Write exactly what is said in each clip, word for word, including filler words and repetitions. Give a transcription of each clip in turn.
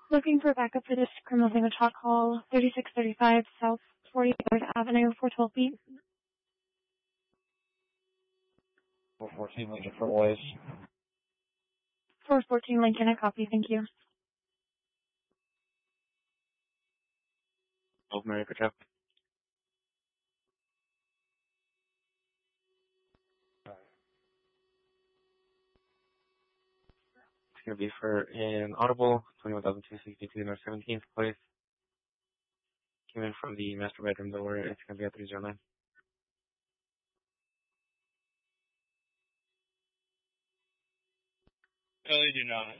Looking for backup for this criminal thing with talk call, thirty-six thirty-five South forty-third Avenue, four twelve feet. four fourteen Lincoln Front Ways. four fourteen Lincoln, a copy, thank you. Old Mary Patel. It's going to be for an Audible, twenty-one thousand two hundred sixty-two North seventeenth Place. Came in from the master bedroom door. It's going to be at three oh nine. No, they do not.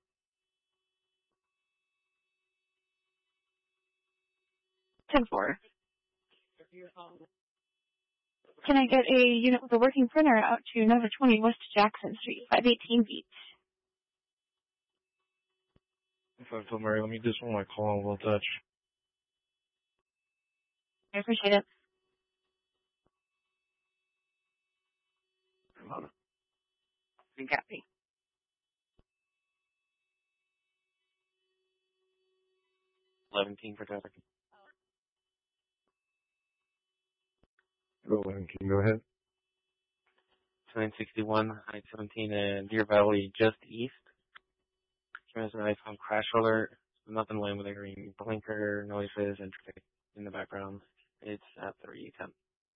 ten four. Can I get a unit with a working printer out to number twenty West Jackson Street, five eighteen feet? If I told Mary, let me just want my call and we'll touch. I appreciate it. You got me. eleven teen for traffic. eleven teen, go ahead. nine sixty-one, I seventeen, and Deer Valley just east. There's an iPhone crash alert. Nothing limiting blinker noises and traffic in the background. It's at three ten.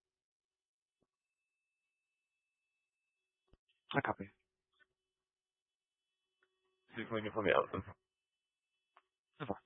I copy. See if we can put me out.